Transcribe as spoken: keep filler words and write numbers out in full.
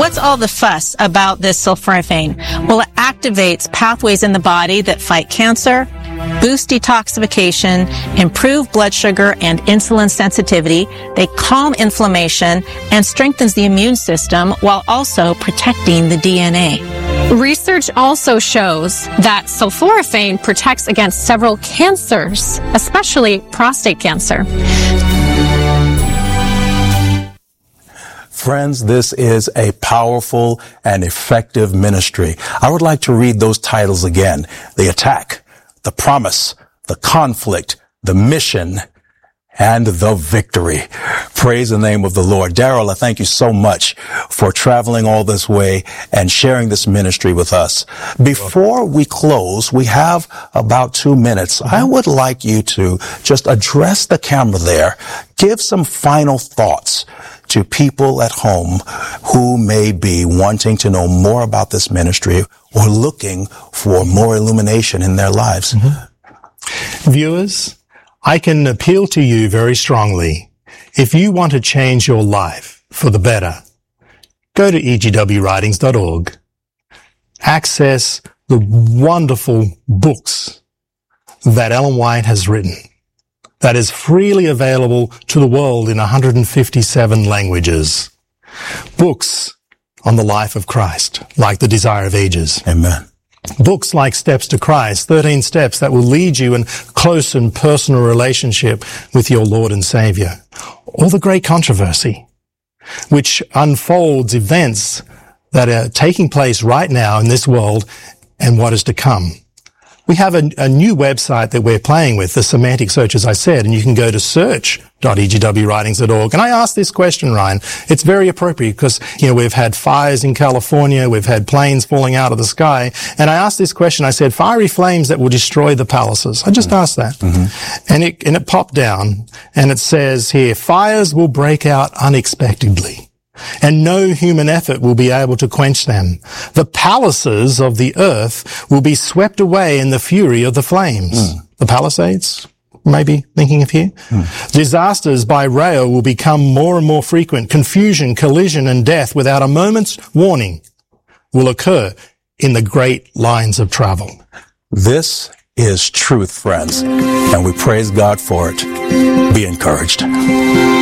what's all the fuss about this sulforaphane? Well, it activates pathways in the body that fight cancer, boost detoxification, improve blood sugar and insulin sensitivity. They calm inflammation and strengthens the immune system while also protecting the D N A. Research also shows that sulforaphane protects against several cancers, especially prostate cancer. Friends, this is a powerful and effective ministry. I would like to read those titles again. The Attack, The Promise, The Conflict, The Mission, and The Victory. Praise the name of the Lord. Daryl, I thank you so much for traveling all this way and sharing this ministry with us. Before we close, we have about two minutes. I would like you to just address the camera there. Give some final thoughts to people at home who may be wanting to know more about this ministry or looking for more illumination in their lives. Mm-hmm. Viewers, I can appeal to you very strongly. If you want to change your life for the better, go to E G W writings dot org. Access the wonderful books that Ellen White has written, that is freely available to the world in one hundred fifty-seven languages. Books on the life of Christ, like The Desire of Ages. Amen. Books like Steps to Christ, thirteen steps that will lead you in close and personal relationship with your Lord and Savior. Or The Great Controversy, which unfolds events that are taking place right now in this world and what is to come. We have a, a new website that we're playing with, the Semantic Search, as I said, and you can go to search dot E G W writings dot org. And I asked this question, Ryan. It's very appropriate because, you know, we've had fires in California, we've had planes falling out of the sky, and I asked this question. I said, fiery flames that will destroy the palaces. I just mm-hmm. asked that. Mm-hmm. And it, and it popped down, and it says here, fires will break out unexpectedly, and no human effort will be able to quench them. The palaces of the earth will be swept away in the fury of the flames. Mm. The Palisades, maybe thinking of here. Mm. Disasters by rail will become more and more frequent. Confusion, collision, and death without a moment's warning will occur in the great lines of travel. This is truth, friends, and we praise God for it. Be encouraged.